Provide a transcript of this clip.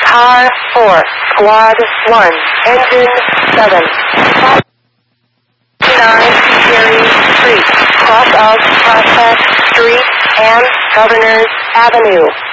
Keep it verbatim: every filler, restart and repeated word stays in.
Car four, Squad one, Engine seven, nine, Cherry Street, cross of Prospect Street and Governors Avenue.